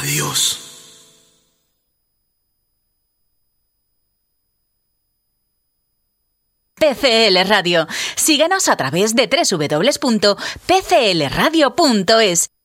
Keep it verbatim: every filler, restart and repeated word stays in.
Adiós. P C L Radio. Síguenos a través de doble u doble u doble u punto p c l radio punto es.